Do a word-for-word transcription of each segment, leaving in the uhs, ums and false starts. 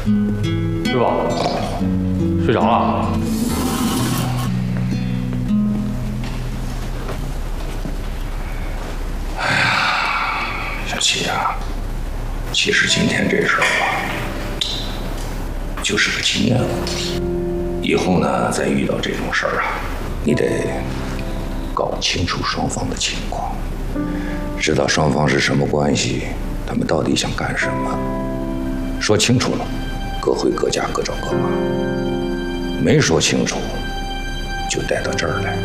师傅，睡着了？ 哎呀，小七呀，其实今天这事儿吧，就是个经验问题。以后呢，再遇到这种事儿啊，你得搞清楚双方的情况，知道双方是什么关系，他们到底想干什么。说清楚了，各回各家，各找各妈；没说清楚，就带到这儿来。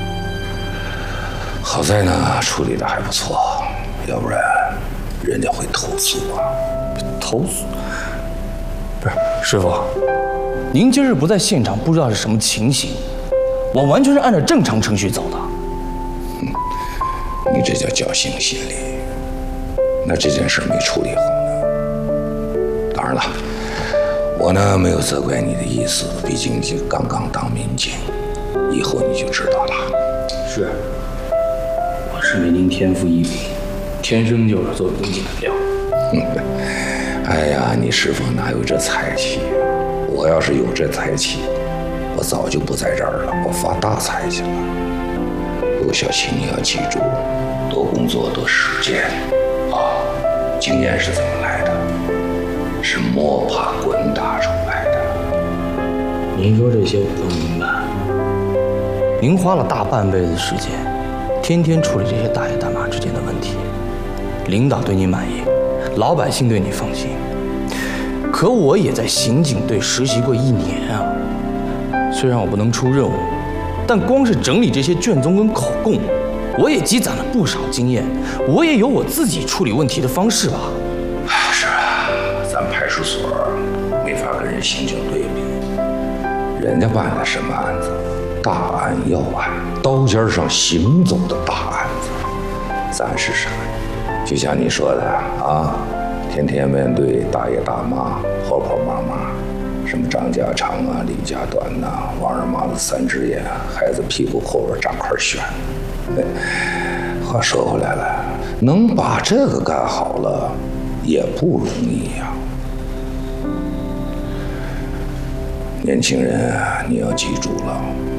好在呢，处理的还不错，要不然人家会投诉啊。 投诉？不是，师傅，您今日不在现场，不知道是什么情形。我完全是按照正常程序走的。 嗯，你这叫侥幸心理。那这件事没处理好呢？当然了，我呢没有责怪你的意思，毕竟你刚刚当民警，以后你就知道了。 是，我是没您天赋异禀，天生就是做民警的料。 嗯，哎呀，你师傅哪有这才气？我要是有这才气，我早就不在这儿了，我发大财去了。不过小七，你要记住，多工作多实践啊！经验是怎么来的？是摸爬滚打出来的。 您说这些我都明白。您花了大半辈子时间，天天处理这些大爷大妈之间的问题，领导对你满意，老百姓对你放心。可我也在刑警队实习过一年啊，虽然我不能出任务，但光是整理这些卷宗跟口供，我也积攒了不少经验，我也有我自己处理问题的方式吧。 是啊，咱派出所没法跟人刑警对比，人家办的什么案子？大案要案，刀尖上行走的大案子。咱是什么？就像你说的啊。天天面对大爷大妈、婆婆妈妈，什么张家长啊、李家短呐、啊、王二麻子三只眼，孩子屁股后边长块癣。话说回来了，能把这个干好了，也不容易呀。年轻人，你要记住了，